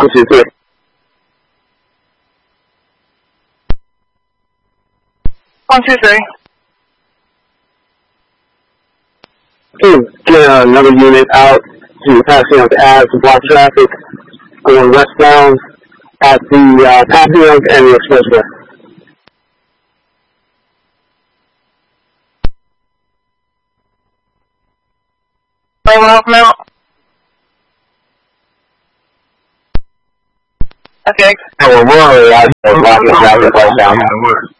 123. 123. Get another unit out to passing up the Ave to block traffic going westbound at the Papillon and the Expressway. Anyone else now? Okay. We're already out here blocking traffic right now.